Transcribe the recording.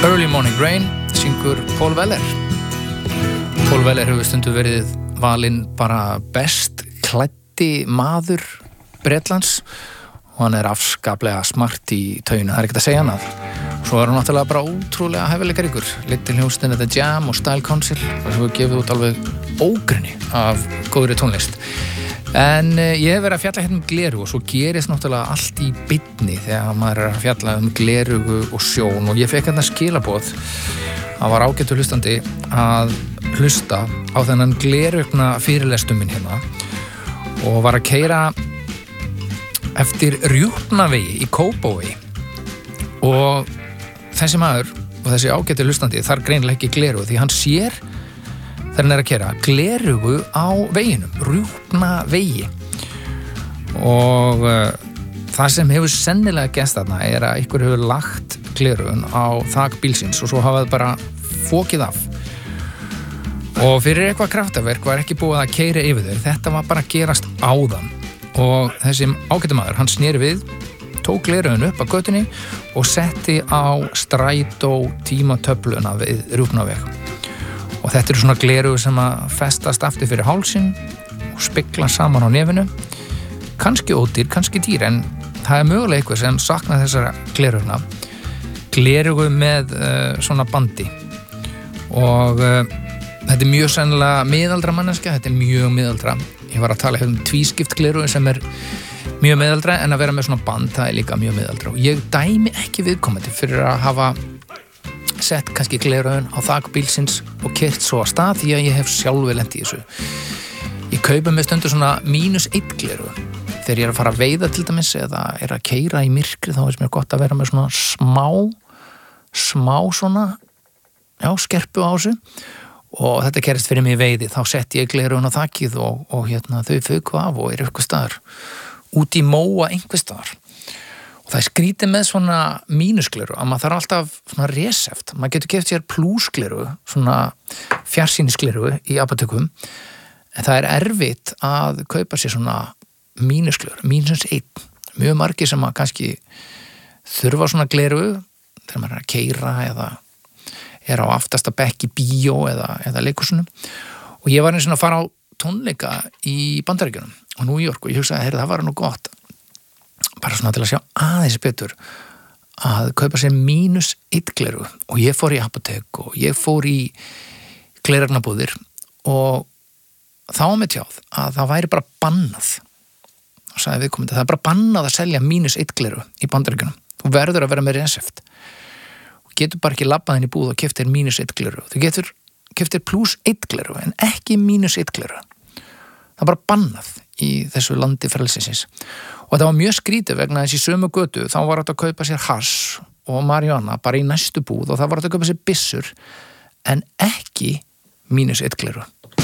Early Morning Rain syngur Paul Weller. Paul Weller hefur stundum verið valinn bara best klæddi maður Bretlands og hann afskaplega smart í tauginu, það ekkert að segja annað. Svo hann náttúrulega bara ótrúlega hæfileikaríkur. Littil hljómsveitin The Jam og Style Council og svo gefið út alveg ógrunni af góðri tónlist. En ég hef verið að fjalla hérna glerugu og svo gerist náttúrulega allt í beinni þegar maður að fjalla glerugu og sjón og ég fekk hérna skilaboð. Það var ágætur hlustandi að hlusta á þennan glerugna fyrirlestur minn hérna og var að keyra eftir Rjúpnavegi í Kópavogi og þessi maður og þessi ágætur hlustandi þarf greinilega ekki glerugu því hann sér þegar hann að keyra glerugu á veginum, Rjúpnavegi og það sem hefur sennilega gerst þarna að einhver hefur lagt glerugun á þak bílsins og svo hafa það bara fokið af og fyrir eitthvað kraftaverk var ekki búið að keyra yfir þau, þetta var bara að gerast áðan og þessi ágæti maður, hann sneri við tók glerugun upp á götunni og setti á strætó tímatöfluna við Rjúpnaveg og þetta svona glerugu sem að festast aftur fyrir hálsinn og spegla saman á nefinu kannski ódýr, kannski dýr en það mögulega eitthvað sem saknar þessara glerugna glerugu með svona bandi og þetta mjög sennilega miðaldra manneskja, þetta mjög miðaldra ég var að tala tvískipt glerugu sem mjög miðaldra en að vera með svona band það líka mjög miðaldra og ég dæmi ekki viðkomandi fyrir að hafa sett kannski gleraugun á þak bílsins og keyrt svo að stað því að ég hef sjálfur lent í þessu. Ég kaupa með stundu svona -1 gleraugu. Þegar ég að fara að veiða til dæmis eða að keyra í myrkri þá mér gott að vera með svona smá svona skerpu á þessu og þetta gerist fyrir mig í veiði þá sett ég gleraugun á þakið og hérna þau fuku af og eitthvað staðar út í móa einhver staðar. Það skrítið með svona mínusgleru að maður þarf alltaf svona reseft. Maður getur keypt sér plúsgleru, svona fjarsýnisgleru í apótekum en það erfitt að kaupa sér svona mínusgleru, -1. Mjög margir sem að kannski þurfa svona gleru þegar maður að keyra eða á aftasta bekk í bíó eða leikhúsunum og ég var eins og að fara á tónleika í Bandaríkjunum og New York og ég hugsaði að það var nú gott bara svona til að sjá aðeins betur að kaupa sér -1 gleru og ég fór í apótek og ég fór í gleraugnabúðir og þá var mér tjáð að það væri bara bannað og sagði viðkomandi, það er bara bannað að selja -1 gleru í Bandaríkjunum þú verður að vera með reseft og getur bara ekki labbað inn í búð og keyptir -1 gleru þú getur keyptir +1 gleru en ekki -1 gleru það er bara bannað í þessu landi frelsisins og það var mjög skrítið vegna þessi sömu götu þá var þetta að kaupa sér hass og marihuana bara í næstu búð og það var þetta að kaupa sér byssur en ekki -1 gleru